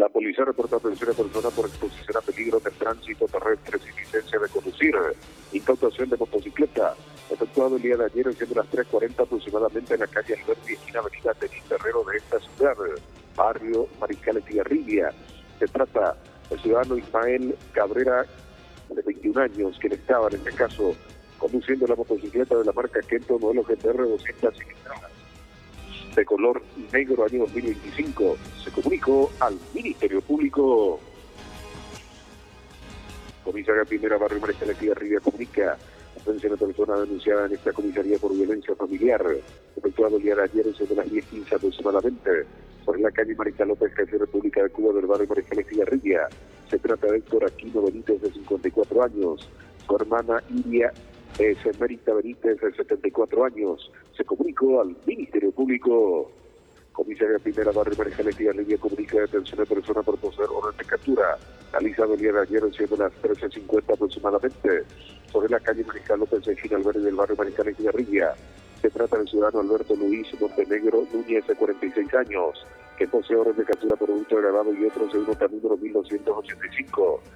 La policía reporta atención a persona por exposición a peligro de tránsito terrestre sin licencia de conducir. Incautación de motocicleta. Efectuado el día de ayer, siendo las 3:40 aproximadamente en la calle Alberti, esquina avenida Denis Terrero de esta ciudad, barrio Mariscal Etigarribia. Se trata del ciudadano Ismael Cabrera, de 21 años, quien estaba en este caso conduciendo la motocicleta de la marca Kento modelo GTR 200 cilindradas de color negro año 2025. Se comunicó al Ministerio Público. Comisaría Primera Barrio Mariscal Etigarribia comunica atención a persona denunciada en esta comisaría por violencia familiar, efectuado el día de ayer desde las 10:15 aproximadamente sobre la calle Mariscal López, Calle República de Cuba del barrio Mariscal Etigarribia. Se trata de Héctor Aquino Benítez, de 54 años, su hermana Iria Emerita Benítez, de 74 años. Se comunicó al Ministerio Público. Comisaría Primera Barrio Mariscal Etigarribia comunica detención de persona por poseer orden de captura, realizado el día de ayer siendo las 13:50 aproximadamente sobre la calle Mariscal López, esquina Alberti del barrio Mariscal Etigarribia. Se trata del ciudadano Alberto Luis Montenegro Núñez, de 46 años, que posee orden de captura por hurto agravado y otro según nota número 1285.